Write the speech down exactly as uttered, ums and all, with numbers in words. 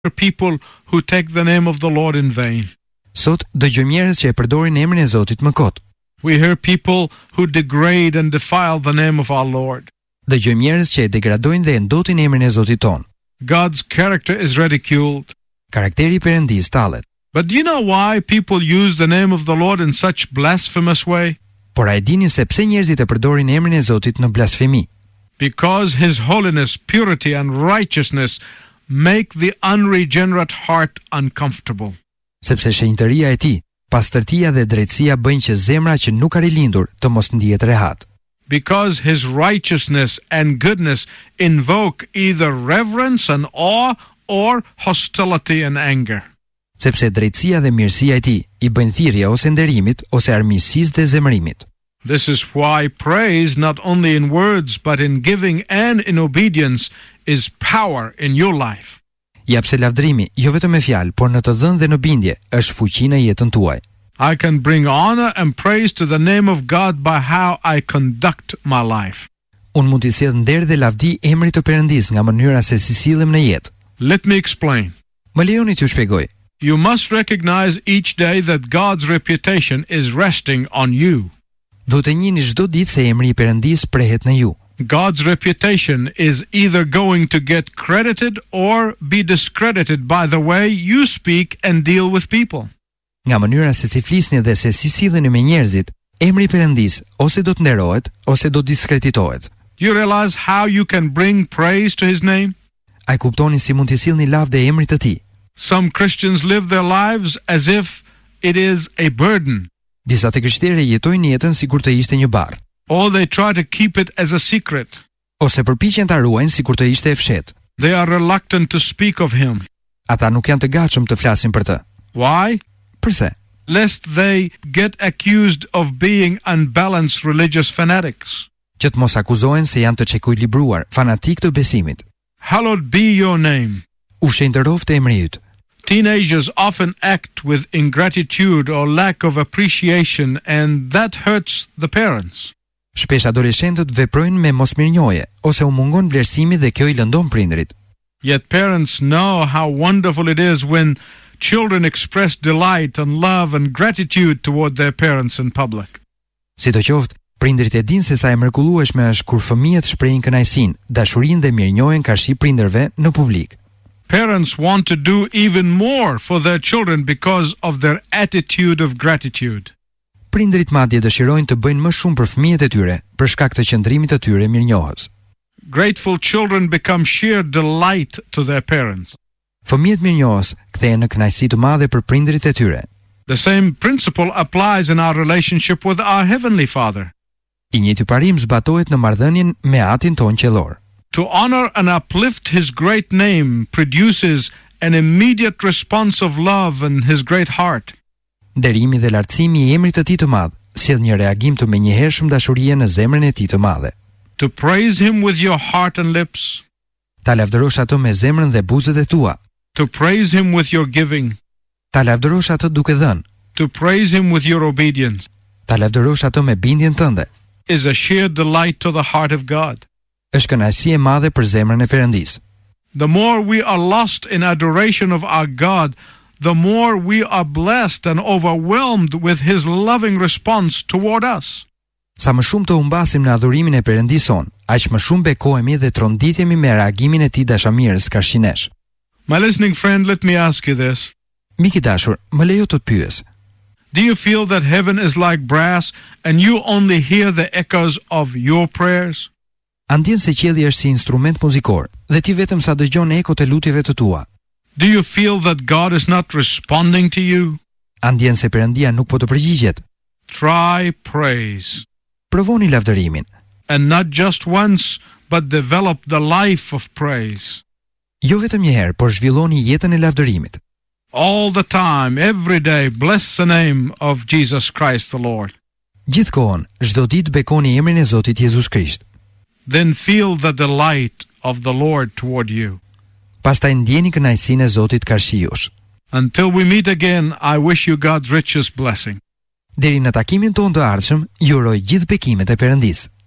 people who take the name of the Lord in vain. Sot dëgjojmë njerëz që e përdorin emrin e Zotit më kot. We hear people who degrade and defile the name of our Lord. Dëgjojmë njerëz që e degradojnë dhe e ndotin emrin e Zotit ton. God's character is ridiculed. Karakteri i Perëndis tallet. But do you know why people use the name of the Lord in such blasphemous way? Por a e dini se pse njerëzit e përdorin emrin e Zotit në blasfemi? Because His holiness, purity and righteousness make the unregenerate heart uncomfortable. Sepse shenjtëria e tij, pastërtia dhe drejtësia bëjnë që zemra që nuk ka rilindur të mos ndihet rehat. Because His righteousness and goodness invoke either reverence and awe or hostility and anger. Sepse drejtësia dhe mirësia e tij i bëjnë thirrje ose nderimit ose armiqësisë dhe zemërimit. This is why praise, not only in words but in giving and in obedience, is power in your life. Ja pse lavdërimi, jo vetëm me fjalë, por në të dhënë dhe në bindje, është fuqi në jetën tuaj. I can bring honor and praise to the name of God by how I conduct my life. Unë mund t'i sjell nder dhe lavdi emrit të Perëndis nga mënyra se si sillem në jetë. Let me explain. Më lejoni t'ju shpjegoj. You must recognize each day that God's reputation is resting on you. Duhet të njihni çdo ditë se emri i Perëndis prehet në ju. God's reputation is either going to get credited or be discredited by the way you speak and deal with people. Nga mënyra se si flisni dhe se si silleni me njerëzit, emri i Perëndis ose do të nderohet ose do diskreditohet. Do you realize how you can bring praise to His name? A e kuptoni si mund t'i sillni lavdë emrit të Tij? Some Christians live their lives as if it is a burden. Disa të krishterë jetojnë jetën sikur të ishte një barr. Or they try to keep it as a secret. Ose përpiqen ta ruajnë sikur të ishte e fshehtë. They are reluctant to speak of Him. Ata nuk janë të gatshëm të flasin për të. Why? Përse? Lest they get accused of being unbalanced religious fanatics. Që të mos akuzohen se janë të çekuilibruar, fanatik të besimit. Hallowed be your name. U shenjtëroft emri yt. Teenagers often act with ingratitude or lack of appreciation, and that hurts the parents. Shpesh adoleshentët veprojnë me mosmirnjohje ose u mungon vlerësimi dhe kjo i lëndon prindrit. Yet parents know how wonderful it is when children express delight and love and gratitude toward their parents in public. Sidoqoftë, prindrit e dinë se sa e mrekullueshme është kur fëmijët shprehin kënaqësinë, dashurinë dhe mirënjohjen karshi prindërve në publik. Parents want to do even more for their children because of their attitude of gratitude. Prindrit madje dëshirojnë të bëjnë më shumë për fëmijët e tyre për shkak të qëndrimit të tyre mirënjohës. Grateful children become sheer delight to their parents. Fëmijët mirënjohës kthehen në kënaqësi të madhe për prindrit e tyre. The same principle applies in our relationship with our Heavenly Father. I njëjti parim zbatohet në marrëdhënien me Atin ton qellor. To honor and uplift His great name produces an immediate response of love in His great heart. Nderimi dhe lartësimi i emrit të Tij të madh sjell një reagim të menjëhershëm dashurie në zemrën e Tij të madhe. To praise Him with your heart and lips. Ta lavdërosh atë me zemrën dhe buzët e tua. To praise Him with your giving. Ta lavdërosh atë duke dhënë. To praise Him with your obedience. Ta lavdërosh atë me bindjen tënde. Is a sheer delight to the heart of God. Është kënaqësi e madhe për zemrën e Perëndis. The more we are lost in adoration of our God, the more we are blessed and overwhelmed with His loving response toward us. Sa më shumë të humbasim në adhurimin e Perëndis son, aq më shumë bekohemi dhe tronditemi me reagimin e Tij dashamirës karshi nesh. My listening friend, let me ask you this. Mik i dashur, më lejo të të pyes. Do you feel that heaven is like brass and you only hear the echoes of your prayers? A ndjen se qielli është si instrument muzikor dhe ti vetëm sa dëgjon ekot e lutjeve të tua? Do you feel that God is not responding to you? A ndjen se Perëndia nuk po të përgjigjet? Try praise. Provoni lavdërimin. And not just once, but develop the life of praise. Jo vetëm një herë, por zhvilloni jetën e lavdërimit. All the time, every day, bless the name of Jesus Christ the Lord. Gjithkohon, çdo ditë bekoni emrin e Zotit Jezus Krisht. Then feel the delight of the Lord toward you. Pastaj ndjeni kënaqësinë e Zotit karshi jush. Until we meet again, I wish you God's richest blessing. Deri në takimin tonë të ardhshëm, ju uroj gjithë bekimet e Perëndisë.